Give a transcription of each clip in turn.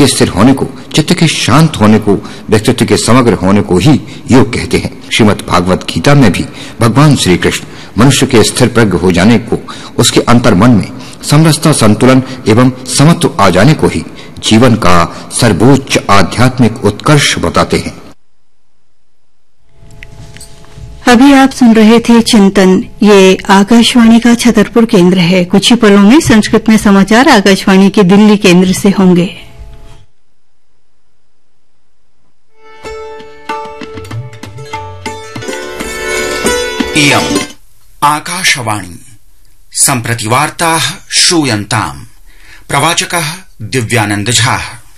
के स्थिर होने को, चित्त के शांत होने को, व्यक्तित्व के समग्र होने को ही योग कहते हैं। श्रीमद् भागवत गीता में भी भगवान श्री कृष्ण मनुष्य के स्थिर प्रज्ञ हो जाने को, उसके अंतर्मन में समरसता, संतुलन एवं समत्व आ जाने को ही जीवन का सर्वोच्च आध्यात्मिक उत्कर्ष बताते हैं। अभी आप सुन रहे थे चिंतन। ये आकाशवाणी का छतरपुर केंद्र है। कुछ ही पलों में संस्कृत में समाचार आकाशवाणी के दिल्ली केंद्र से होंगे। इयम् आकाशवाणी सम्प्रति वार्ताः श्रूयन्ताम्। प्रवाचकः दिव्यानंद झा।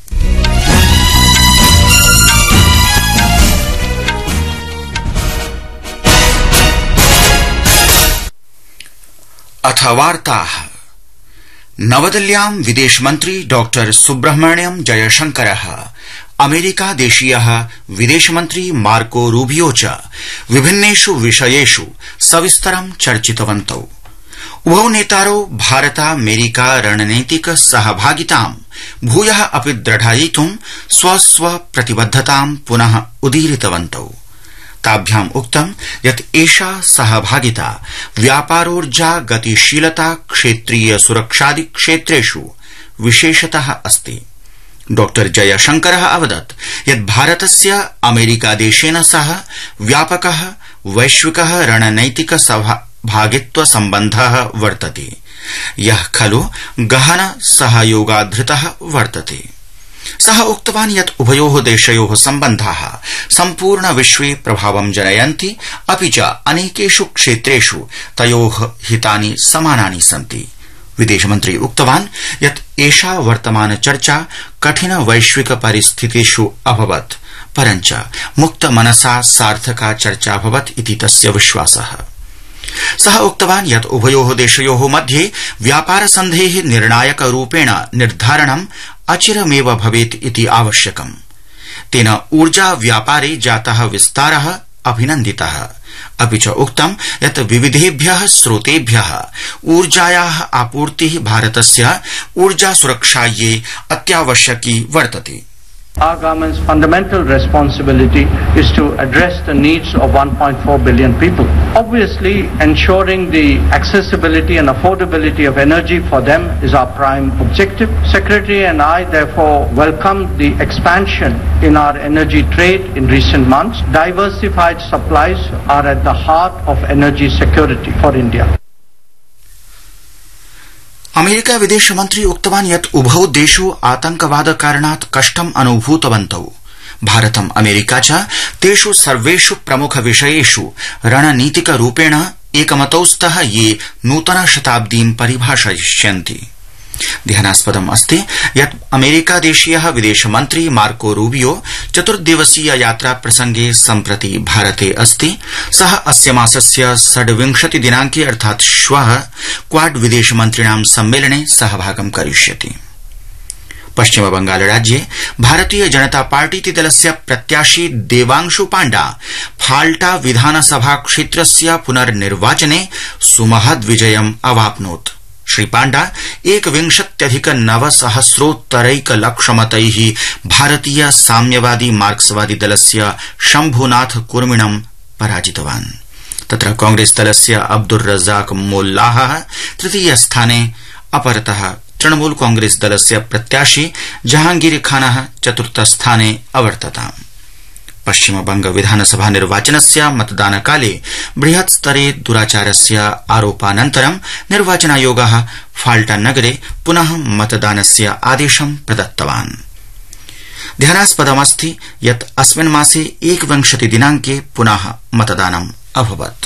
अथ वार्ताः। नवदिल्ल्यां विदेशमन्त्री डॉक्टर सुब्रह्मण्यम जयशंकरः, अमेरिकादेशीयः विदेशमन्त्री मार्को रूबियो च विभिन्नेषु विषयेषु सविस्तरं चर्चितवन्तौ। उभौ नेतारौ भारतामेरिका रणनैतिक सहभागितां भूयः अपि दृढयितुं स्वस्व प्रतिबद्धतां पुनः उदीरितवन्तौ। ताभ्याम् उक्तं यत् एषा सहभागिता व्यापारोर्जा गतिशीलता क्षेत्रीय सुरक्षादि क्षेत्रेषु विशेषतः अस्ति। डॉक्टर जयशंकरः अवदत् यत् भारतस्य अमेरिकादेशेन सह व्यापकः वैश्विकः रणनैतिक सहभागित्व सम्बन्धः वर्तते, यः खलु गहन सहयोगाधृतः वर्तते। सः उक्तवान् यत् उभयोः देशयोः सम्बन्धाः सम्पूर्ण विश्वे प्रभावं जनयन्ति, अपि च अनेकेषु क्षेत्रेषु तयोः हितानि समानानि सन्ति। विदेशमन्त्री उक्तवान् यत् एषा वर्तमान चर्चा कठिन वैश्विक परिस्थितिषु अभवत्, परञ्च मुक्त मनसा सार्थका चर्चा अभवत् इति तस्य विश्वासः। सः उक्तवान् यत् उभयोः देशयोः मध्ये व्यापार सन्धेः निर्णायक रूपेण निर्धारणम् अचिरमेव भवेत् इति आवश्यकम्। तेन ऊर्जा व्यापारे जातः विस्तारः अभिनन्दितः, अपि च उक्तं यत् विविधेभ्यः स्रोतेभ्यः ऊर्जायाः आपूर्तिः भारतस्य ऊर्जा सुरक्षायै अत्यावश्यकी वर्तते। Our government's fundamental responsibility is to address the needs of 1.4 billion people. Obviously, ensuring the accessibility and affordability of energy for them is our prime objective. Secretary and I therefore welcome the expansion in our energy trade in recent months. Diversified supplies are at the heart of energy security for India. America विदेशमन्त्री उक्तवान् यत् उभौ देशौ आतंकवाद कारणात् कष्टम् अनुभूतवन्तौ। भारतम् America च तेषु सर्वेषु प्रमुख विषयेषु रणनीतिक रूपेण एकमतौ स्तः, ये नूतन शताब्दीं परिभाषयिष्यन्ति। ध्यानास्पदम् अस्ति यत् अमेरिकादेशीयः विदेशमन्त्री मार्को रूबियो चतुर्दिवसीय यात्रा प्रसंगे सम्प्रति भारते अस्ति। सः अस्य मासस्य 26 दिनांके अर्थात् श्वः क्वाड विदेशमन्त्रिणां सम्मेलने सहभागं करिष्यति। पश्चिम बंगाल राज्ये भारतीय जनता पार्टीति दलस्य प्रत्याशी देवांशु पाण्डा फाल्टा विधानसभा क्षेत्रस्य पुनर्निर्वाचने सुमहद् विजयम् अवाप्नोत्। श्री पाण्डा 1,990,000 भारतीय साम्यवादी मार्क्सवादी दलस्य शम्भुनाथ कुर्मिणं पराजितवान्। तत्र कांग्रेस दलस्य अब्दुर रज़ाक मोल्लाह तृतीय स्थाने, अपरतः तृणमूल कांग्रेस दलस्य प्रत्याशी जहांगीर खानः चतुर्थ स्थाने अवर्तताम्। पश्चिम बंग विधानसभा निर्वाचनस्य मतदानकाले बृहत् स्तरे दुराचारस्य आरोपानन्तरं निर्वाचनायोगः फाल्टा नगरे पुनः मतदानस्य आदेशं प्रदत्तवान्। ध्यानास्पदमस्ति यत् अस्मिन् मासे 21 दिनांके पुनः मतदानम् अभवत्।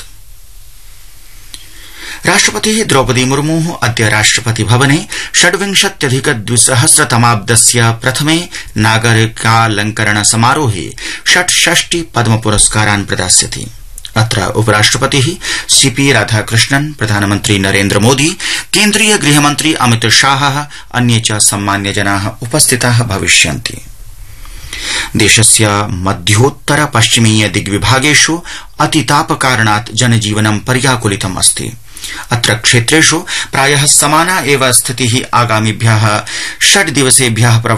राष्ट्रपतिः द्रौपदी मुर्मुः अद्य राष्ट्रपति भवने 26,200तमाब्दस्य प्रथमे नागरिकालंकरण समारोहे 66 पद्म पुरस्कारान् प्रदास्यति। अत्र उपराष्ट्रपतिः सीपी राधाकृष्णन्, प्रधानमन्त्री नरेन्द्र मोदी, केन्द्रीय गृहमन्त्री अमित शाहः, अन्ये च सम्मान्यजनाः उपस्थिताः भविष्यन्ति। देशस्य मध्योत्तर पश्चिमीय दिग्विभागेषु अतितापकारणात् जनजीवनं पर्याकुलितम् अस्ति। अत्र क्षेत्रेषु प्रायः समाना एव स्थितिः आगामिभ्यः 6 दिवसेभ्यः